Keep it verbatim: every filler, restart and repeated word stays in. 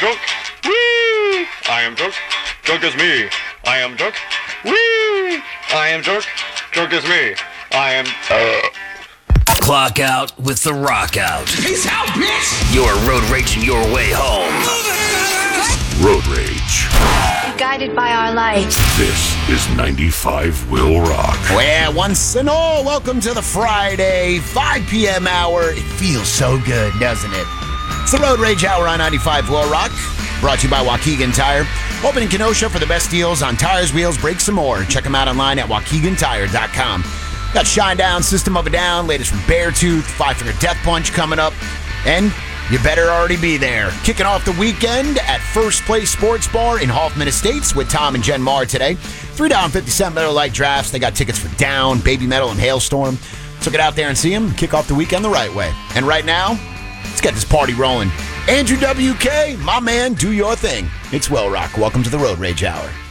drunk. Whee! I am drunk. Drunk as me. I am drunk. Whee! I am drunk. Drunk as me. I am... Uh... Clock out with the rock out. Peace out, bitch! You're road raging your way home. Road Rage. Guided by our light. This is ninety-five Will Rock. Well, once and all, welcome to the Friday five p.m. hour. It feels so good, doesn't it? It's the Road Rage Hour on ninety-five Will Rock. Brought to you by Waukegan Tire. Open in Kenosha for the best deals on tires, wheels, brakes, and more. Check them out online at waukegan tire dot com. Got Shine Down, System of a Down, latest from Beartooth, Five Finger Death Punch coming up. And you better already be there. Kicking off the weekend at First Place Sports Bar in Hoffman Estates with Tom and Jen Marr today. three dollars and fifty cents Miller Lite drafts. They got tickets for Down, Baby Metal, and Hailstorm. So get out there and see them and kick off the weekend the right way. And right now, let's get this party rolling. Andrew W K, my man, do your thing. It's Will Rock. Welcome to the Road Rage Hour.